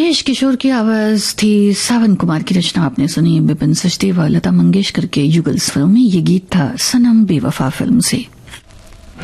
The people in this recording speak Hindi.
उमेश किशोर की आवाज थी, सावन कुमार की रचना आपने सुनी, बिपिन सचदेवा लता मंगेशकर के युगल स्वरों में। ये गीत था सनम बेवफा फिल्म से।